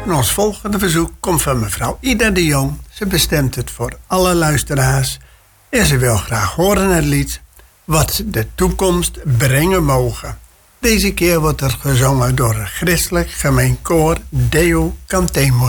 En ons volgende verzoek komt van mevrouw Ida de Jong. Ze bestemt het voor alle luisteraars. En ze wil graag horen het lied Wat de toekomst brengen mogen. Deze keer wordt het gezongen door een christelijk gemeen koor Deo Cantemo.